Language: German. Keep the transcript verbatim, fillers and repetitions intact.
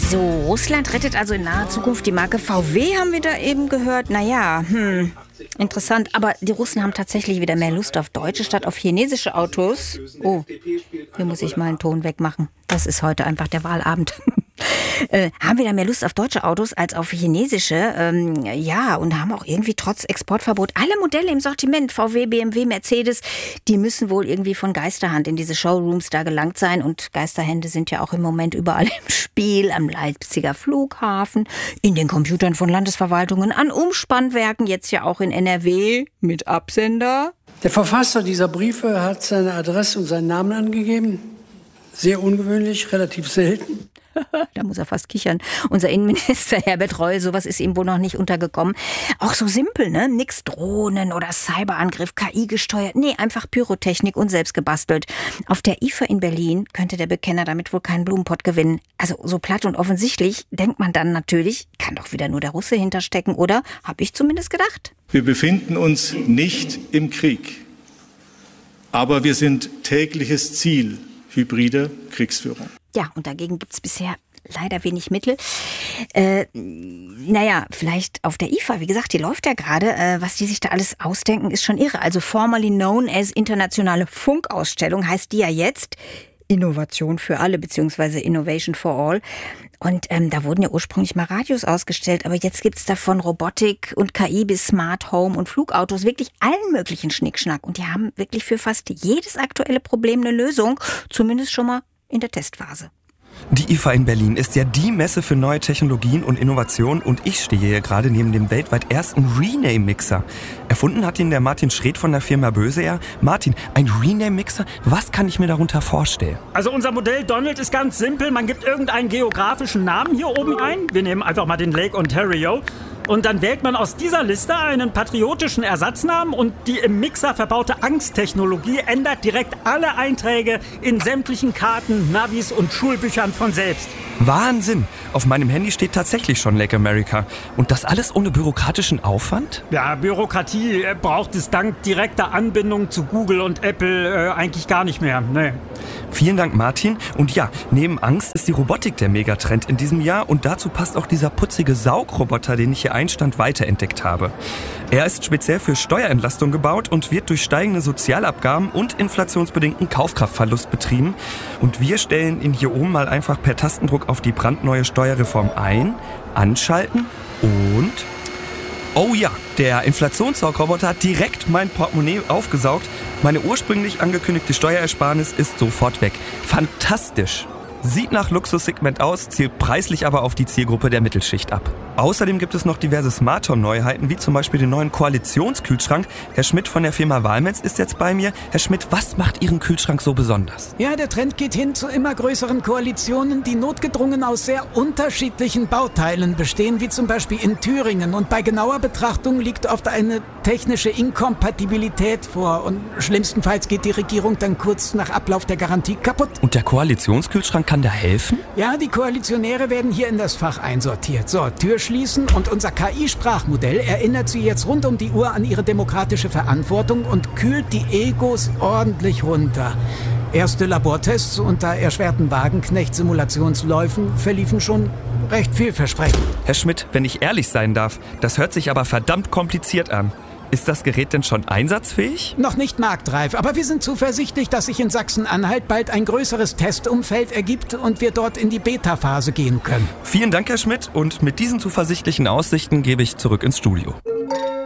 So, Russland rettet also in naher Zukunft die Marke V W, haben wir da eben gehört. Naja, hm, interessant. Aber die Russen haben tatsächlich wieder mehr Lust auf deutsche statt auf chinesische Autos. Oh, hier muss ich mal einen Ton wegmachen. Das ist heute einfach der Wahlabend. Äh, haben wir da mehr Lust auf deutsche Autos als auf chinesische? Ähm, ja, und haben auch irgendwie trotz Exportverbot alle Modelle im Sortiment, V W, B M W, Mercedes, die müssen wohl irgendwie von Geisterhand in diese Showrooms da gelangt sein. Und Geisterhände sind ja auch im Moment überall im Spiel, am Leipziger Flughafen, in den Computern von Landesverwaltungen, an Umspannwerken, jetzt ja auch in N R W mit Absender. Der Verfasser dieser Briefe hat seine Adresse und seinen Namen angegeben. Sehr ungewöhnlich, relativ selten. Da muss er fast kichern. Unser Innenminister Herbert Reul, sowas ist ihm wohl noch nicht untergekommen. Auch so simpel, ne? Nix Drohnen oder Cyberangriff, K I gesteuert. Nee, einfach Pyrotechnik und selbst gebastelt. Auf der I F A in Berlin könnte der Bekenner damit wohl keinen Blumenpott gewinnen. Also so platt und offensichtlich denkt man dann natürlich, kann doch wieder nur der Russe hinterstecken, oder? Hab ich zumindest gedacht. Wir befinden uns nicht im Krieg. Aber wir sind tägliches Ziel hybrider Kriegsführung. Ja, und dagegen gibt's bisher leider wenig Mittel. Äh, naja, vielleicht auf der I F A, wie gesagt, die läuft ja gerade. Äh, was die sich da alles ausdenken, ist schon irre. Also formerly known as Internationale Funkausstellung heißt die ja jetzt Innovation für alle, beziehungsweise Innovation for All. Und ähm, da wurden ja ursprünglich mal Radios ausgestellt, aber jetzt gibt's davon Robotik und K I bis Smart Home und Flugautos, wirklich allen möglichen Schnickschnack. Und die haben wirklich für fast jedes aktuelle Problem eine Lösung, zumindest schon mal in der Testphase. Die I F A in Berlin ist ja die Messe für neue Technologien und Innovationen und ich stehe hier gerade neben dem weltweit ersten Rename-Mixer. Erfunden hat ihn der Martin Schreed von der Firma Böseair. Martin, ein Rename-Mixer, was kann ich mir darunter vorstellen? Also unser Modell Donald ist ganz simpel. Man gibt irgendeinen geografischen Namen hier oben ein. Wir nehmen einfach mal den Lake Ontario. Und dann wählt man aus dieser Liste einen patriotischen Ersatznamen und die im Mixer verbaute Angsttechnologie ändert direkt alle Einträge in sämtlichen Karten, Navis und Schulbüchern von selbst. Wahnsinn! Auf meinem Handy steht tatsächlich schon Lake America. Und das alles ohne bürokratischen Aufwand? Ja, Bürokratie braucht es dank direkter Anbindung zu Google und Apple äh, eigentlich gar nicht mehr. Nee. Vielen Dank, Martin. Und ja, neben Angst ist die Robotik der Megatrend in diesem Jahr. Und dazu passt auch dieser putzige Saugroboter, den ich hier Einstand weiterentdeckt habe. Er ist speziell für Steuerentlastung gebaut und wird durch steigende Sozialabgaben und inflationsbedingten Kaufkraftverlust betrieben. Und wir stellen ihn hier oben mal einfach per Tastendruck auf die brandneue Steuerreform ein, anschalten und... Oh ja, der Inflationssaugroboter hat direkt mein Portemonnaie aufgesaugt. Meine ursprünglich angekündigte Steuerersparnis ist sofort weg. Fantastisch! Sieht nach Luxussegment aus, zielt preislich aber auf die Zielgruppe der Mittelschicht ab. Außerdem gibt es noch diverse Smart Home Neuheiten, wie zum Beispiel den neuen Koalitionskühlschrank. Herr Schmidt von der Firma Walmetz ist jetzt bei mir. Herr Schmidt, was macht Ihren Kühlschrank so besonders? Ja, der Trend geht hin zu immer größeren Koalitionen, die notgedrungen aus sehr unterschiedlichen Bauteilen bestehen, wie zum Beispiel in Thüringen. Und bei genauer Betrachtung liegt oft eine technische Inkompatibilität vor. Und schlimmstenfalls geht die Regierung dann kurz nach Ablauf der Garantie kaputt. Und der Koalitionskühlschrank kann da helfen? Ja, die Koalitionäre werden hier in das Fach einsortiert. So, Tür schließen und unser K I-Sprachmodell erinnert sie jetzt rund um die Uhr an ihre demokratische Verantwortung und kühlt die Egos ordentlich runter. Erste Labortests unter erschwerten Wagenknecht-Simulationsläufen verliefen schon recht vielversprechend. Herr Schmidt, wenn ich ehrlich sein darf, das hört sich aber verdammt kompliziert an. Ist das Gerät denn schon einsatzfähig? Noch nicht marktreif, aber wir sind zuversichtlich, dass sich in Sachsen-Anhalt bald ein größeres Testumfeld ergibt und wir dort in die Beta-Phase gehen können. Vielen Dank, Herr Schmidt, und mit diesen zuversichtlichen Aussichten gebe ich zurück ins Studio.